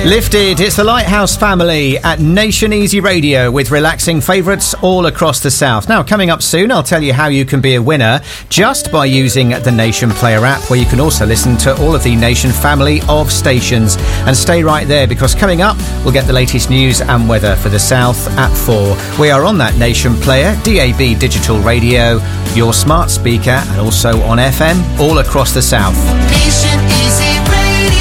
Lifted, it's the Lighthouse family at Nation Easy Radio with relaxing favourites all across the south. Now, coming up soon, I'll tell you how you can be a winner just by using the Nation Player app, where you can also listen to all of the Nation family of stations. And stay right there, because coming up, we'll get the latest news and weather for the south at 4. We are on that Nation Player, DAB digital radio, your smart speaker, and also on FM all across the south. Nation Easy Radio.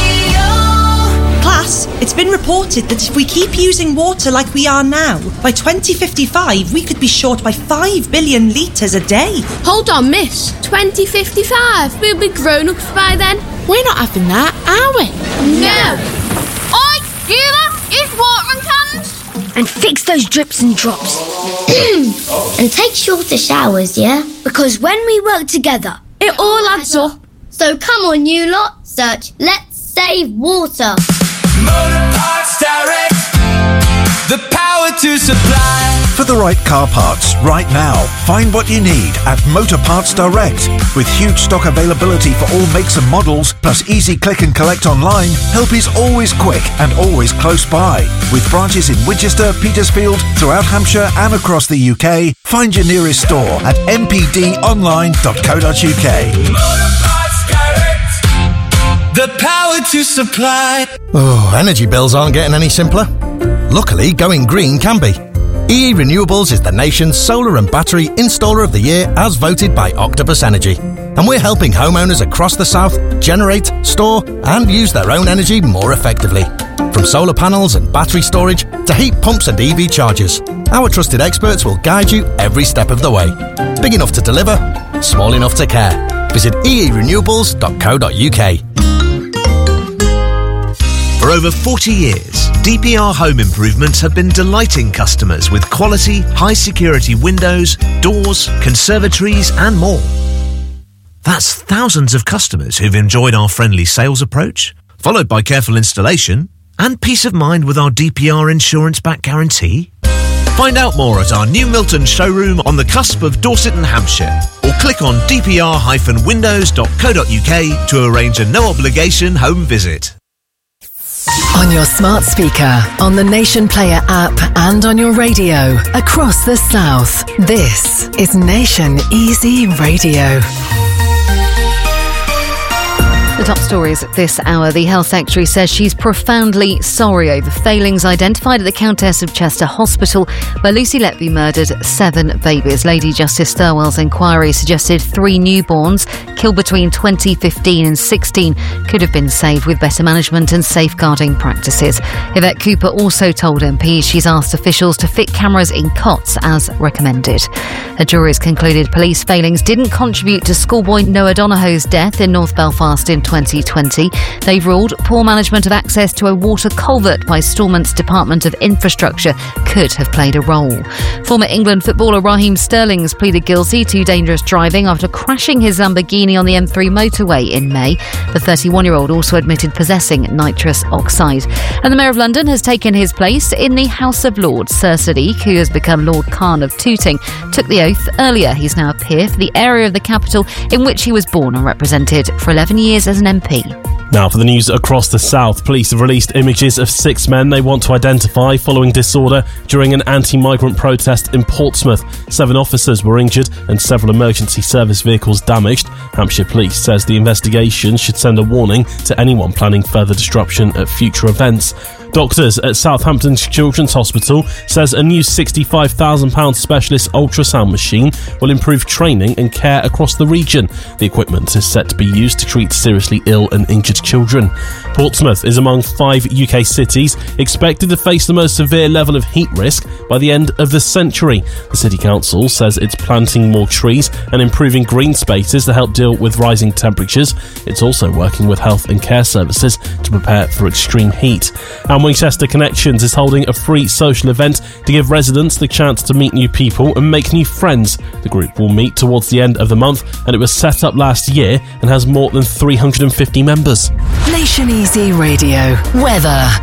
Class, it's been reported that if we keep using water like we are now, by 2055 we could be short by 5 billion litres a day. Hold on, miss. 2055? We'll be grown-ups by then. We're not having that, are we? No. Oi, you lot, use watering cans. And fix those drips and drops. And take shorter showers, yeah? Because when we work together, it all adds up. So come on, you lot, search Let's Save Water. Motor Parts Direct, the power to supply. For the right car parts right now, find what you need at Motor Parts Direct. With huge stock availability for all makes and models, plus easy click and collect online, help is always quick and always close by. With branches in Winchester, Petersfield, throughout Hampshire and across the UK, find your nearest store at mpdonline.co.uk. Motor Parts Direct, the power to supply. Oh, energy bills aren't getting any simpler. Luckily, going green can be. EE Renewables is the nation's solar and battery installer of the year as voted by Octopus Energy. And we're helping homeowners across the south generate, store and use their own energy more effectively. From solar panels and battery storage to heat pumps and EV chargers, our trusted experts will guide you every step of the way. Big enough to deliver, small enough to care. Visit eerenewables.co.uk. For over 40 years, DPR Home Improvements have been delighting customers with quality, high-security windows, doors, conservatories and more. That's thousands of customers who've enjoyed our friendly sales approach, followed by careful installation, and peace of mind with our DPR insurance-backed guarantee. Find out more at our new Milton showroom on the cusp of Dorset and Hampshire, or click on dpr-windows.co.uk to arrange a no-obligation home visit. On your smart speaker, on the Nation Player app and on your radio across the south, this is Nation Easy Radio. The top stories at this hour. The Health Secretary says she's profoundly sorry over failings identified at the Countess of Chester Hospital, where Lucy Letby murdered 7 babies. Lady Justice Thirlwell's inquiry suggested 3 newborns killed between 2015 and 16 could have been saved with better management and safeguarding practices. Yvette Cooper also told MPs she's asked officials to fit cameras in cots as recommended. A jury has concluded police failings didn't contribute to schoolboy Noah Donahoe's death in North Belfast in 2020. They've ruled poor management of access to a water culvert by Stormont's Department of Infrastructure could have played a role. Former England footballer Raheem Sterling has pleaded guilty to dangerous driving after crashing his Lamborghini on the M3 motorway in May. The 31-year-old also admitted possessing nitrous oxide. And the Mayor of London has taken his place in the House of Lords. Sir Sadiq, who has become Lord Khan of Tooting, took the oath earlier. He's now a peer for the area of the capital in which he was born and represented for 11 years as an MP. Now for the news across the south. Police have released images of 6 men they want to identify following disorder during an anti-migrant protest in Portsmouth. 7 officers were injured and several emergency service vehicles damaged. Hampshire Police says the investigation should send a warning to anyone planning further disruption at future events. Doctors at Southampton Children's Hospital says a new £65,000 specialist ultrasound machine will improve training and care across the region. The equipment is set to be used to treat seriously ill and injured children. Portsmouth is among 5 UK cities expected to face the most severe level of heat risk by the end of the century. The City Council says it's planting more trees and improving green spaces to help deal with rising temperatures. It's also working with health and care services to prepare for extreme heat. And Winchester Connections is holding a free social event to give residents the chance to meet new people and make new friends. The group will meet towards the end of the month, and it was set up last year and has more than 350 members. Nation Easy Radio. Weather.